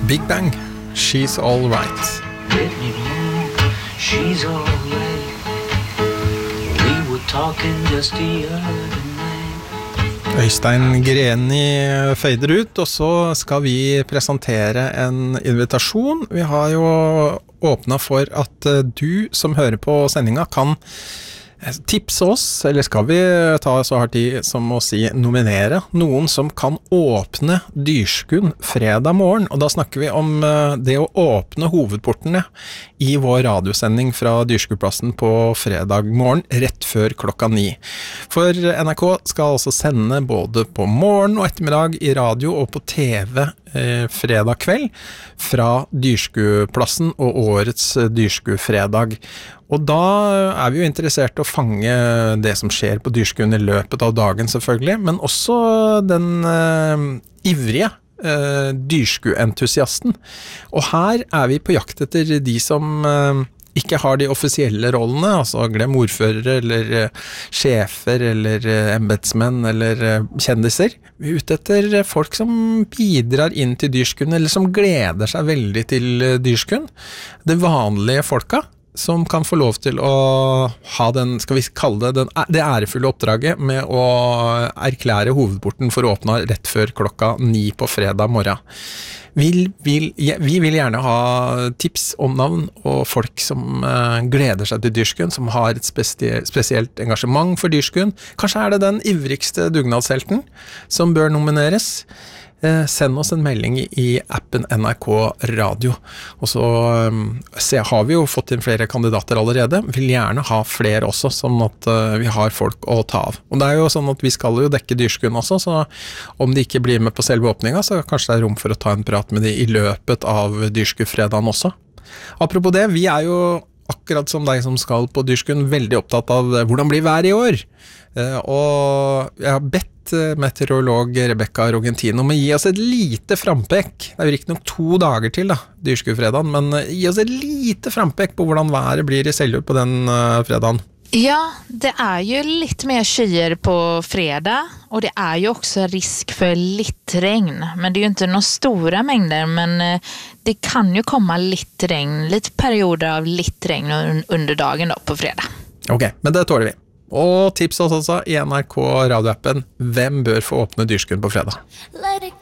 Big Bang, She's All Right. Get me wrong, she's all right. We were talking just the other night. Øystein Greni fader ut, og så skal vi presentere en invitasjon. Vi har jo åpnet for at du som hører på sendinga kan tipse oss, eller skal vi ta så hardt i som å si nominere noen som kan åpne Dyrskuen fredag morgen, og da snakker vi om det å åpne hovedportene i vår radiosending fra Dyrskueplassen på fredag morgen rett før 9:00. For NRK skal altså sende både på morgen og ettermiddag i radio og på TV fredag kveld fra Dyrskueplassen og årets Dyrskuefredag. Og da er vi jo interessert i å fange det som skjer på Dyrskuen i løpet av dagen selvfølgelig, men også den ivrige dyrskueentusiasten. Og her er vi på jakt etter de som ikke har de offisielle rollene, altså glem ordførere eller sjefer eller embetsmenn eller kjendiser. Vi er ute etter folk som bidrar inn til Dyrskuen, eller som gleder seg veldig til Dyrskuen. Det vanlige folka, som kan få lov til å ha den, skal vi kalle det ærefulle oppdraget med å erklære hovedporten for å åpne rett før 9:00 på fredag morgen. Vi vil gjerne ha tips om navn og folk som gleder seg til Dyrskuen, som har et spesielt engasjement for Dyrskuen. Kanskje er det den ivrigste dugnadshelten som bør nomineres. Send oss en melding i appen NRK Radio, og så har vi jo fått inn flere kandidater allerede, vil gjerne ha flere også, sånn at vi har folk å ta av. Og det er jo sånn at vi skal jo dekke Dyrskuen også, så om de ikke blir med på selve åpninga, så kanskje det er rom for å ta en prat med de i løpet av Dyrskuefredagen også. Apropos det, vi er jo akkurat som deg som skal på Dyrskuen veldig opptatt av hvordan blir været i år. Og jeg har bedt meteorolog Rebecca Rogentino om å gi oss et lite frampekk. Det er jo ikke nok 2 dager til da, Dyrskuefredagen, men gi oss et lite frampekk på hvordan været blir i Seljord på den fredagen. Ja, det är ju lite mer skyer på fredag och det är ju också risk för lite regn. Men det är ju inte några stora mängder, men det kan ju komma lite regn, lite perioder av lite regn under dagen då på fredag. Ok, men det tåler vi. Og tips oss også i NRK radioappen, hvem bør få åpne Dyrskuen på fredag?